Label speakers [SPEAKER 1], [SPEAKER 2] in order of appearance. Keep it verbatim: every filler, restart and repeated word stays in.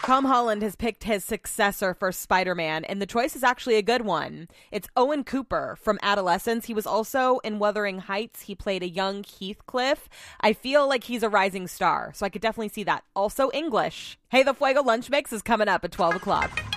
[SPEAKER 1] Tom Holland has picked his successor for Spider-Man, and the choice is actually a good one. It's Owen Cooper from Adolescence. He was also in Wuthering Heights. He played a young Heathcliff. I feel like he's a rising star, so I could definitely see that. Also English. Hey, the Fuego Lunch Mix is coming up at twelve o'clock.